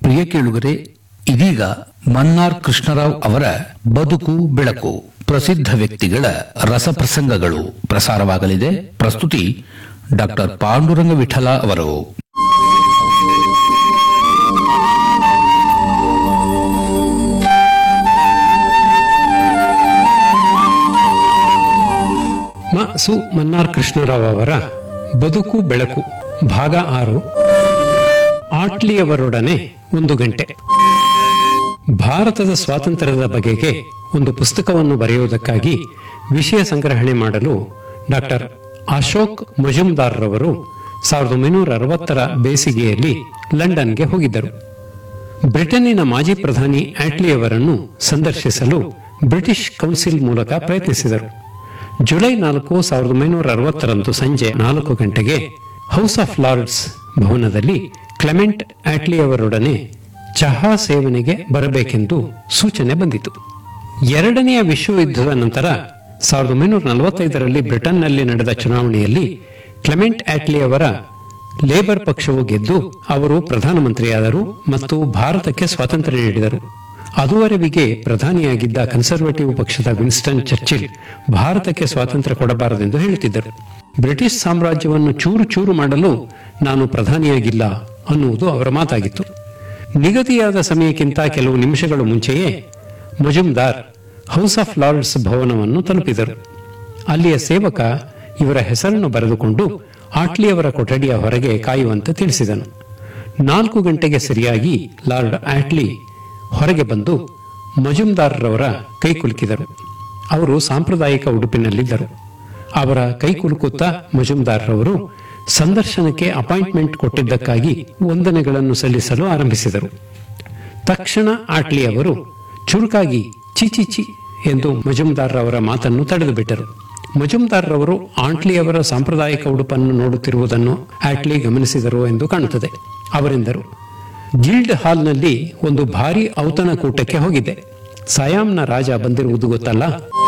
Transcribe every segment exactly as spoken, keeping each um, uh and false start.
ಪ್ರಿಯ ಕೇಳುಗರೆ, ಇದೀಗ ಮನ್ನಾರ್ ಕೃಷ್ಣರಾವ್ ಅವರ ಬದುಕು ಬೆಳಕು ಪ್ರಸಿದ್ಧ ವ್ಯಕ್ತಿಗಳ ರಸಪ್ರಸಂಗಗಳು ಪ್ರಸಾರವಾಗಲಿದೆ. ಪ್ರಸ್ತುತಿ ಡಾಕ್ಟರ್ ಪಾಂಡುರಂಗ ವಿಠಲ ಅವರು. ಮ ಸು ಮನ್ನಾರ್ ಕೃಷ್ಣರಾವ್ ಅವರ ಬದುಕು ಬೆಳಕು ಭಾಗ ಆರು. ಆಟ್ಲಿಯವರೊಡನೆ ಒಂದು ಗಂಟೆ. ಭಾರತದ ಸ್ವಾತಂತ್ರ್ಯದ ಬಗೆಗೆ ಒಂದು ಪುಸ್ತಕವನ್ನು ಬರೆಯುವುದಕ್ಕಾಗಿ ವಿಷಯ ಸಂಗ್ರಹಣೆ ಮಾಡಲು ಡಾಕ್ಟರ್ ಅಶೋಕ್ ಮಜುಮ್ದಾರ್ ರವರು ಸಾವಿರದ ಒಂಬೈನೂರ ಅರವತ್ತರ ಬೇಸಿಗೆಯಲ್ಲಿ ಲಂಡನ್ಗೆ ಹೋಗಿದ್ದರು. ಬ್ರಿಟನ್ನಿನ ಮಾಜಿ ಪ್ರಧಾನಿ ಆಟ್ಲಿಯವರನ್ನು ಸಂದರ್ಶಿಸಲು ಬ್ರಿಟಿಷ್ ಕೌನ್ಸಿಲ್ ಮೂಲಕ ಪ್ರಯತ್ನಿಸಿದರು. ಜುಲೈ ನಾಲ್ಕು ಸಾವಿರದ ಒಂಬೈನೂರ ಅರವತ್ತರಂದು ಸಂಜೆ ನಾಲ್ಕು ಗಂಟೆಗೆ ಹೌಸ್ ಆಫ್ ಲಾರ್ಡ್ಸ್ ಭವನದಲ್ಲಿ ಕ್ಲೆಮೆಂಟ್ ಆಟ್ಲಿಯವರೊಡನೆ ಚಹಾ ಸೇವನೆಗೆ ಬರಬೇಕೆಂದು ಸೂಚನೆ ಬಂದಿತು. ಎರಡನೆಯ ವಿಶ್ವಯುದ್ಧದ ನಂತರ ಸಾವಿರದ ಒಂಬೈನೂರ ನಲವತ್ತೈದರಲ್ಲಿ ಬ್ರಿಟನ್ನಲ್ಲಿ ನಡೆದ ಚುನಾವಣೆಯಲ್ಲಿ ಕ್ಲೆಮೆಂಟ್ ಆಟ್ಲಿಯವರ ಲೇಬರ್ ಪಕ್ಷವು ಗೆದ್ದು ಅವರು ಪ್ರಧಾನಮಂತ್ರಿಯಾದರು ಮತ್ತು ಭಾರತಕ್ಕೆ ಸ್ವಾತಂತ್ರ್ಯ ನೀಡಿದರು. ಅದುವರೆವಿಗೆ ಪ್ರಧಾನಿಯಾಗಿದ್ದ ಕನ್ಸರ್ವೇಟಿವ್ ಪಕ್ಷದ ವಿನ್ಸ್ಟನ್ ಚರ್ಚಿಲ್ ಭಾರತಕ್ಕೆ ಸ್ವಾತಂತ್ರ್ಯ ಕೊಡಬಾರದೆಂದು ಹೇಳುತ್ತಿದ್ದರು. ಬ್ರಿಟಿಷ್ ಸಾಮ್ರಾಜ್ಯವನ್ನು ಚೂರು ಚೂರು ಮಾಡಲು ನಾನು ಪ್ರಧಾನಿಯಾಗಿಲ್ಲ ಅನ್ನುವುದು ಅವರ ಮಾತಾಗಿತ್ತು. ನಿಗದಿಯಾದ ಸಮಯಕ್ಕಿಂತ ಕೆಲವು ನಿಮಿಷಗಳು ಮುಂಚೆಯೇ ಮಜುಮ್ದಾರ್ ಹೌಸ್ ಆಫ್ ಲಾರ್ಡ್ಸ್ ಭವನವನ್ನು ತಲುಪಿದರು. ಅಲ್ಲಿಯ ಸೇವಕ ಇವರ ಹೆಸರನ್ನು ಬರೆದುಕೊಂಡು ಆಟ್ಲಿಯವರ ಕೊಠಡಿಯ ಹೊರಗೆ ಕಾಯುವಂತೆ ತಿಳಿಸಿದನು. ನಾಲ್ಕು ಗಂಟೆಗೆ ಸರಿಯಾಗಿ ಲಾರ್ಡ್ ಆಟ್ಲಿ ಹೊರಗೆ ಬಂದು ಮಜುಮ್ದಾರ್ರವರ ಕೈ ಕುಲುಕಿದರು. ಅವರು ಸಾಂಪ್ರದಾಯಿಕ ಉಡುಪಿನಲ್ಲಿದ್ದರು. ಅವರ ಕೈ ಕುಲುಕುತ್ತಾ ಮಜುಮ್ದಾರ್ರವರು ಸಂದರ್ಶನಕ್ಕೆ ಅಪಾಯಿಂಟ್ಮೆಂಟ್ ಕೊಟ್ಟಿದ್ದಕ್ಕಾಗಿ ವಂದನೆಗಳನ್ನು ಸಲ್ಲಿಸಲು ಆರಂಭಿಸಿದರು. ತಕ್ಷಣ ಆಟ್ಲಿ ಅವರು ಚುರುಕಾಗಿ ಚಿಚಿಚಿ ಎಂದು ಮಜುಮ್ದಾರ್ರವರ ಮಾತನ್ನು ತಡೆದು ಬಿಟ್ಟರು. ಮಜುಮ್ದಾರ್ರವರು ಆಟ್ಲಿಯವರ ಸಾಂಪ್ರದಾಯಿಕ ಉಡುಪನ್ನು ನೋಡುತ್ತಿರುವುದನ್ನು ಆಟ್ಲಿ ಗಮನಿಸಿದರು ಎಂದು ಕಾಣುತ್ತದೆ. ಅವರೆಂದರು, ಗಿಲ್ಡ್ ಹಾಲ್ನಲ್ಲಿ ಒಂದು ಭಾರಿ ಔತಣಕೂಟಕ್ಕೆ ಹೋಗಿದ್ದೆ. ಸಯಾಮ್ನ ರಾಜ ಬಂದಿರುವುದು ಗೊತ್ತಲ್ಲ.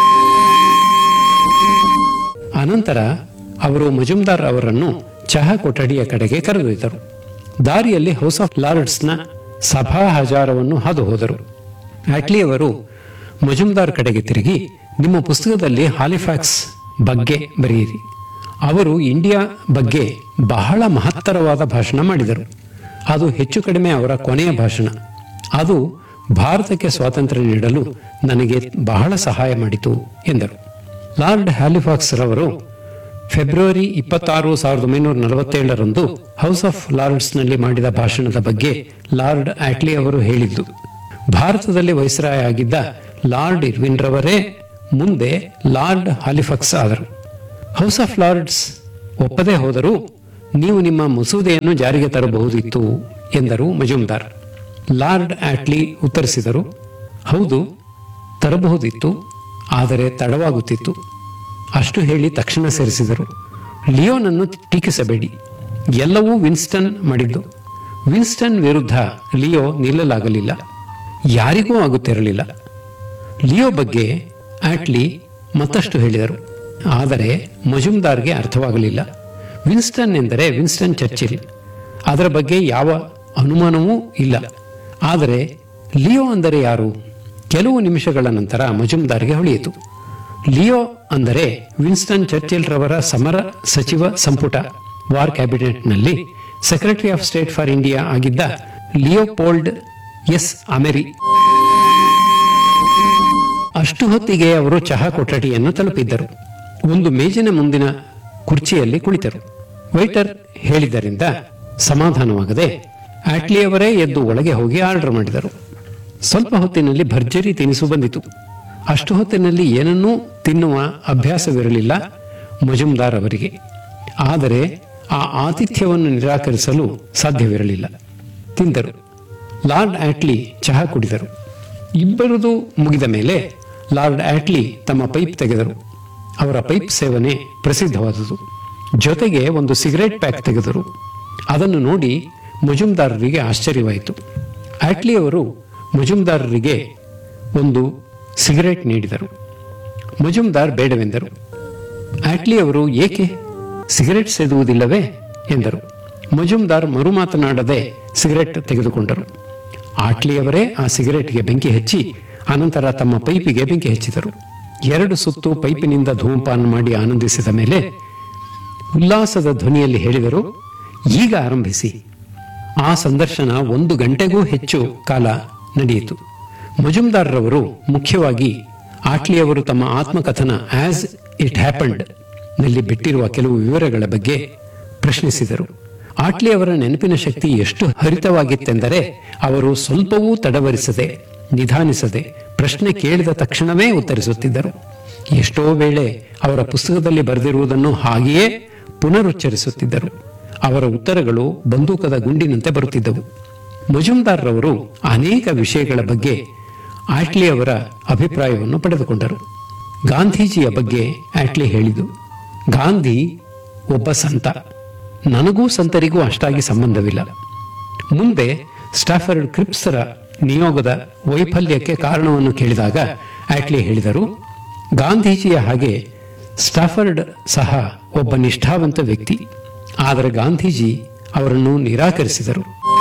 ಅನಂತರ ಅವರು ಮಜುಮ್ದಾರ್ ಅವರನ್ನು ಚಹಾ ಕೊಠಡಿಯ ಕಡೆಗೆ ಕರೆದೊಯ್ದರು. ದಾರಿಯಲ್ಲಿ ಹೌಸ್ ಆಫ್ ಲಾರ್ಡ್ಸ್ನ ಸಭಾ ಹಜಾರವನ್ನು ಹಾದು ಹೋದರು. ಆಟ್ಲಿಯವರು ಮಜುಮ್ದಾರ್ ಕಡೆಗೆ ತಿರುಗಿ, ನಿಮ್ಮ ಪುಸ್ತಕದಲ್ಲಿ ಹಾಲಿಫ್ಯಾಕ್ಸ್ ಬಗ್ಗೆ ಬರೆಯಿರಿ. ಅವರು ಇಂಡಿಯಾ ಬಗ್ಗೆ ಬಹಳ ಮಹತ್ತರವಾದ ಭಾಷಣ ಮಾಡಿದರು. ಅದು ಹೆಚ್ಚು ಕಡಿಮೆ ಅವರ ಕೊನೆಯ ಭಾಷಣ. ಅದು ಭಾರತಕ್ಕೆ ಸ್ವಾತಂತ್ರ್ಯ ನೀಡಲು ನನಗೆ ಬಹಳ ಸಹಾಯ ಮಾಡಿತು ಎಂದರು. ಲಾರ್ಡ್ ಹ್ಯಾಲಿಫಾಕ್ಸ್ ರವರು ಫೆಬ್ರವರಿ ಇಪ್ಪತ್ತಾರು ಸಾವಿರದ ಒಂಬೈನೂರ ನಲವತ್ತೇಳರಂದು ಹೌಸ್ ಆಫ್ ಲಾರ್ಡ್ಸ್ನಲ್ಲಿ ಮಾಡಿದ ಭಾಷಣದ ಬಗ್ಗೆ ಲಾರ್ಡ್ ಆಟ್ಲಿ ಅವರು ಹೇಳಿದ್ದು, ಭಾರತದಲ್ಲಿ ವೈಸ್ರಾಯ್ ಆಗಿದ್ದ ಲಾರ್ಡ್ ಇರ್ವಿನ್ ರವರೇ ಮುಂದೆ ಲಾರ್ಡ್ ಹಾಲಿಫಾಕ್ಸ್ ಆದರು. ಹೌಸ್ ಆಫ್ ಲಾರ್ಡ್ಸ್ ಒಪ್ಪದೇ ಹೋದರೂ ನೀವು ನಿಮ್ಮ ಮಸೂದೆಯನ್ನು ಜಾರಿಗೆ ತರಬಹುದಿತ್ತು ಎಂದರು ಮಜುಮ್ದಾರ್. ಲಾರ್ಡ್ ಆಟ್ಲಿ ಉತ್ತರಿಸಿದರು, ಹೌದು, ತರಬಹುದಿತ್ತು, ಆದರೆ ತಡವಾಗುತ್ತಿತ್ತು. ಅಷ್ಟು ಹೇಳಿ ತಕ್ಷಣ ಸೇರಿಸಿದರು, ಲಿಯೋನನ್ನು ಟೀಕಿಸಬೇಡಿ, ಎಲ್ಲವೂ ವಿನ್ಸ್ಟನ್ ಮಾಡಿದ್ದು. ವಿನ್ಸ್ಟನ್ ವಿರುದ್ಧ ಲಿಯೋ ನಿಲ್ಲಲಾಗಲಿಲ್ಲ, ಯಾರಿಗೂ ಆಗುತ್ತಿರಲಿಲ್ಲ. ಲಿಯೋ ಬಗ್ಗೆ ಆಟ್ಲಿ ಮತ್ತಷ್ಟು ಹೇಳಿದರು, ಆದರೆ ಮಜುಮ್ದಾರ್ಗೆ ಅರ್ಥವಾಗಲಿಲ್ಲ. ವಿನ್ಸ್ಟನ್ ಎಂದರೆ ವಿನ್ಸ್ಟನ್ ಚರ್ಚಿಲ್, ಅದರ ಬಗ್ಗೆ ಯಾವ ಅನುಮಾನವೂ ಇಲ್ಲ. ಆದರೆ ಲಿಯೋ ಅಂದರೆ ಯಾರು? ಕೆಲವು ನಿಮಿಷಗಳ ನಂತರ ಮಜುಮ್ದಾರ್ಗೆ ಹೊಳೆಯಿತು. ಲಿಯೋ ಅಂದರೆ ವಿನ್ಸ್ಟನ್ ಚರ್ಚಿಲ್ ರವರ ಸಮರ ಸಚಿವ ಸಂಪುಟ war ಕ್ಯಾಬಿನೆಟ್ನಲ್ಲಿ secretary of state for India ಆಗಿದ್ದ ಲಿಯೋಪೋಲ್ಡ್ ಎಸ್ ಅಮೆರಿ. ಅಷ್ಟು ಹೊತ್ತಿಗೆ ಅವರು ಚಹಾ ಕೊಠಡಿಯನ್ನು ತಲುಪಿದ್ದರು. ಒಂದು ಮೇಜಿನ ಮುಂದಿನ ಕುರ್ಚಿಯಲ್ಲಿ ಕುಳಿತರು. ವೈಟರ್ ಹೇಳಿದ್ದರಿಂದ ಸಮಾಧಾನವಾಗದೆ ಆಟ್ಲಿಯವರೇ ಎದ್ದು ಒಳಗೆ ಹೋಗಿ ಆರ್ಡರ್ ಮಾಡಿದರು. ಸ್ವಲ್ಪ ಹೊತ್ತಿನಲ್ಲಿ ಭರ್ಜರಿ ತಿನಿಸು ಬಂದಿತು. ಅಷ್ಟು ಹೊತ್ತಿನಲ್ಲಿ ಏನನ್ನೂ ತಿನ್ನುವ ಅಭ್ಯಾಸವಿರಲಿಲ್ಲ ಮಜುಮ್ದಾರ್ ಅವರಿಗೆ. ಆದರೆ ಆ ಆತಿಥ್ಯವನ್ನು ನಿರಾಕರಿಸಲು ಸಾಧ್ಯವಿರಲಿಲ್ಲ. ತಿಂದರು. ಲಾರ್ಡ್ ಆಟ್ಲಿ ಚಹಾ ಕುಡಿದರು. ಇಬ್ಬರದು ಮುಗಿದ ಮೇಲೆ ಲಾರ್ಡ್ ಆಟ್ಲಿ ತಮ್ಮ ಪೈಪ್ ತೆಗೆದರು. ಅವರ ಪೈಪ್ ಸೇವನೆ ಪ್ರಸಿದ್ಧವಾದುದು. ಜೊತೆಗೆ ಒಂದು ಸಿಗರೇಟ್ ಪ್ಯಾಕ್ ತೆಗೆದರು. ಅದನ್ನು ನೋಡಿ ಮಜುಮ್ದಾರರಿಗೆ ಆಶ್ಚರ್ಯವಾಯಿತು. ಆಟ್ಲಿ ಅವರು ಮಜುಮ್ದಾರರಿಗೆ ಒಂದು ಸಿಗರೇಟ್ ನೀಡಿದರು. ಮಜುಮ್ದಾರ್ ಬೇಡವೆಂದರು. ಆಟ್ಲಿ ಅವರು ಏಕೆ, ಸಿಗರೇಟ್ ಸೇದುವುದಿಲ್ಲವೇ ಎಂದರು. ಮಜುಮ್ದಾರ್ ಮರು ಮಾತನಾಡದೆ ಸಿಗರೆಟ್ ತೆಗೆದುಕೊಂಡರು. ಆಟ್ಲಿಯವರೇ ಆ ಸಿಗರೆಟ್ಗೆ ಬೆಂಕಿ ಹಚ್ಚಿ ಅನಂತರ ತಮ್ಮ ಪೈಪಿಗೆ ಬೆಂಕಿ ಹಚ್ಚಿದರು. ಎರಡು ಸುತ್ತು ಪೈಪಿನಿಂದ ಧೂಮಪಾನ ಮಾಡಿ ಆನಂದಿಸಿದ ಮೇಲೆ ಉಲ್ಲಾಸದ ಧ್ವನಿಯಲ್ಲಿ ಹೇಳಿದರು, ಈಗ ಆರಂಭಿಸಿ. ಆ ಸಂದರ್ಶನ ಒಂದು ಗಂಟೆಗೂ ಹೆಚ್ಚು ಕಾಲ ನಡೆಯಿತು. ಮಜುಮ್ದಾರ್ರವರು ಮುಖ್ಯವಾಗಿ ಆಟ್ಲಿಯವರು ತಮ್ಮ ಆತ್ಮಕಥನ ಆಸ್ ಇಟ್ ಹ್ಯಾಪಂಡ್ ನಲ್ಲಿ ಬಿಟ್ಟಿರುವ ಕೆಲವು ವಿವರಗಳ ಬಗ್ಗೆ ಪ್ರಶ್ನಿಸಿದರು. ಆಟ್ಲಿಯವರ ನೆನಪಿನ ಶಕ್ತಿ ಎಷ್ಟು ಹರಿತವಾಗಿತ್ತೆಂದರೆ ಅವರು ಸ್ವಲ್ಪವೂ ತಡವರಿಸದೆ, ನಿಧಾನಿಸದೆ ಪ್ರಶ್ನೆ ಕೇಳಿದ ತಕ್ಷಣವೇ ಉತ್ತರಿಸುತ್ತಿದ್ದರು. ಎಷ್ಟೋ ವೇಳೆ ಅವರ ಪುಸ್ತಕದಲ್ಲಿ ಬರೆದಿರುವುದನ್ನು ಹಾಗೆಯೇ ಪುನರುಚ್ಚರಿಸುತ್ತಿದ್ದರು. ಅವರ ಉತ್ತರಗಳು ಬಂದೂಕದ ಗುಂಡಿನಂತೆ ಬರುತ್ತಿದ್ದವು. ಮಜುಮ್ದಾರ್ರವರು ಅನೇಕ ವಿಷಯಗಳ ಬಗ್ಗೆ ಆಟ್ಲಿ ಅವರ ಅಭಿಪ್ರಾಯವನ್ನು ಪಡೆದುಕೊಂಡರು. ಗಾಂಧೀಜಿಯ ಬಗ್ಗೆ ಆಟ್ಲಿ ಹೇಳಿದು, ಗಾಂಧಿ ಒಬ್ಬ ಸಂತ, ನನಗೂ ಸಂತರಿಗೂ ಅಷ್ಟಾಗಿ ಸಂಬಂಧವಿಲ್ಲ. ಮುಂದೆ ಸ್ಟಾಫರ್ಡ್ ಕ್ರಿಪ್ಸರ ನಿಯೋಗದ ವೈಫಲ್ಯಕ್ಕೆ ಕಾರಣವನ್ನು ಕೇಳಿದಾಗ ಆಟ್ಲಿ ಹೇಳಿದರು, ಗಾಂಧೀಜಿಯ ಹಾಗೆ ಸ್ಟಾಫರ್ಡ್ ಸಹ ಒಬ್ಬ ನಿಷ್ಠಾವಂತ ವ್ಯಕ್ತಿ, ಆದರೆ ಗಾಂಧೀಜಿ ಅವರನ್ನು ನಿರಾಕರಿಸಿದರು.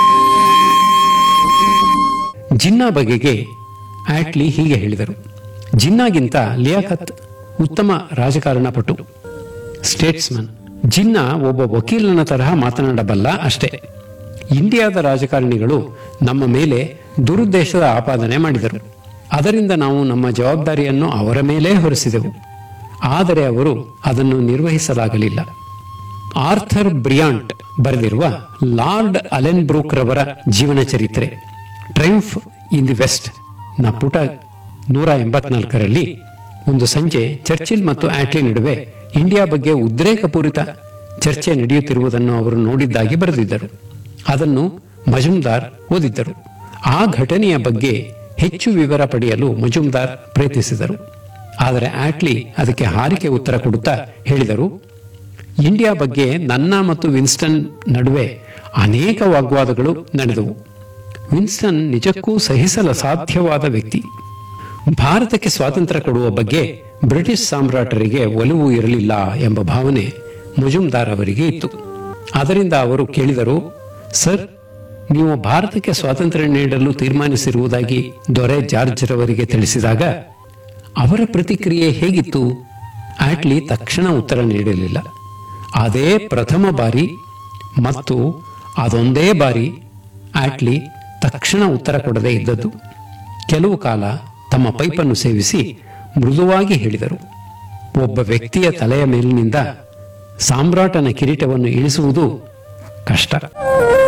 ಜಿನ್ನಾ ಬಗೆಗೆ ಆಟ್ಲಿ ಹೀಗೆ ಹೇಳಿದರು, ಜಿನ್ನಾಗಿಂತ ಲಿಯಾಖತ್ ಉತ್ತಮ ರಾಜಕಾರಣ ಪಟು, ಸ್ಟೇಟ್ಸ್ಮನ್. ಜಿನ್ನಾ ಒಬ್ಬ ವಕೀಲನ ತರಹ ಮಾತನಾಡಬಲ್ಲ ಅಷ್ಟೇ. ಇಂಡಿಯಾದ ರಾಜಕಾರಣಿಗಳು ನಮ್ಮ ಮೇಲೆ ದುರುದ್ದೇಶದ ಆಪಾದನೆ ಮಾಡಿದರು. ಅದರಿಂದ ನಾವು ನಮ್ಮ ಜವಾಬ್ದಾರಿಯನ್ನು ಅವರ ಮೇಲೇ ಹೊರಿಸಿದೆವು. ಆದರೆ ಅವರು ಅದನ್ನು ನಿರ್ವಹಿಸಲಾಗಲಿಲ್ಲ. ಆರ್ಥರ್ ಬ್ರಿಯಾಂಟ್ ಬರೆದಿರುವ ಲಾರ್ಡ್ ಅಲೆನ್ ಬ್ರೂಕ್ ರವರ ಜೀವನ ಚರಿತ್ರೆ ಟ್ರೈಂಫ್ ಇನ್ ದಿ ವೆಸ್ಟ್ ನ ಪುಟ ನೂರ ಎಂಬತ್ನಾಲ್ಕರಲ್ಲಿ ಒಂದು ಸಂಜೆ ಚರ್ಚಿಲ್ ಮತ್ತು ಆಟ್ಲಿ ನಡುವೆ ಇಂಡಿಯಾ ಬಗ್ಗೆ ಉದ್ರೇಕಪೂರಿತ ಚರ್ಚೆ ನಡೆಯುತ್ತಿರುವುದನ್ನು ಅವರು ನೋಡಿದ್ದಾಗಿ ಬರೆದಿದ್ದರು. ಅದನ್ನು ಮಜುಮ್ದಾರ್ ಓದಿದ್ದರು. ಆ ಘಟನೆಯ ಬಗ್ಗೆ ಹೆಚ್ಚು ವಿವರ ಪಡೆಯಲು ಮಜುಮ್ದಾರ್ ಪ್ರಯತ್ನಿಸಿದರು. ಆದರೆ ಆಟ್ಲಿ ಅದಕ್ಕೆ ಹಾರಿಕೆ ಉತ್ತರ ಕೊಡುತ್ತಾ ಹೇಳಿದರು, ಇಂಡಿಯಾ ಬಗ್ಗೆ ನನ್ನ ಮತ್ತು ವಿನ್ಸ್ಟನ್ ನಡುವೆ ಅನೇಕ ವಾಗ್ವಾದಗಳು ನಡೆದವು. ವಿನ್ಸ್ಟನ್ ನಿಜಕ್ಕೂ ಸಹಿಸಲು ಸಾಧ್ಯವಾದ ವ್ಯಕ್ತಿ. ಭಾರತಕ್ಕೆ ಸ್ವಾತಂತ್ರ್ಯ ಕೊಡುವ ಬಗ್ಗೆ ಬ್ರಿಟಿಷ್ ಸಾಮ್ರಾಟರಿಗೆ ಒಲವು ಇರಲಿಲ್ಲ ಎಂಬ ಭಾವನೆ ಮಜುಮ್ದಾರ್ ಅವರಿಗೆ ಇತ್ತು. ಅದರಿಂದ ಅವರು ಕೇಳಿದರು, ಸರ್, ನೀವು ಭಾರತಕ್ಕೆ ಸ್ವಾತಂತ್ರ್ಯ ನೀಡಲು ತೀರ್ಮಾನಿಸಿರುವುದಾಗಿ ದೊರೆ ಜಾರ್ಜ್ ರವರಿಗೆ ತಿಳಿಸಿದಾಗ ಅವರ ಪ್ರತಿಕ್ರಿಯೆ ಹೇಗಿತ್ತು? ಆಟ್ಲಿ ತಕ್ಷಣ ಉತ್ತರ ನೀಡಲಿಲ್ಲ. ಅದೇ ಪ್ರಥಮ ಬಾರಿ ಮತ್ತು ಅದೊಂದೇ ಬಾರಿ ಆಟ್ಲಿ ತಕ್ಷಣ ಉತ್ತರ ಕೊಡದೇ ಇದ್ದದ್ದು. ಕೆಲವು ಕಾಲ ತಮ್ಮ ಪೈಪನ್ನು ಸೇವಿಸಿ ಮೃದುವಾಗಿ ಹೇಳಿದರು, ಒಬ್ಬ ವ್ಯಕ್ತಿಯ ತಲೆಯ ಮೇಲಿನಿಂದ ಸಾಮ್ರಾಟನ ಕಿರೀಟವನ್ನು ಇಳಿಸುವುದು ಕಷ್ಟ.